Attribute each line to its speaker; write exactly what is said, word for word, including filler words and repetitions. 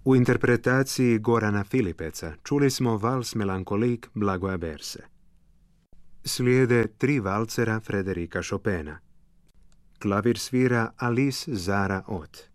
Speaker 1: U interpretaciji Gorana Filipeca čuli smo vals melankolik Blagoja Berse. Slijede tri valcera Frederika Chopina. Klavir svira Alice Zara Ott.